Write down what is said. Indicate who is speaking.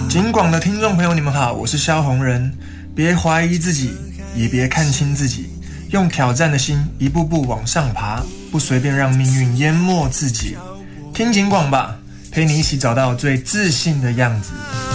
Speaker 1: 警广的听众朋友，你们好，我是萧红人。别怀疑自己，也别看清自己，用挑战的心一步步往上爬，不随便让命运淹没自己。听警广吧，陪你一起找到最自信的样子。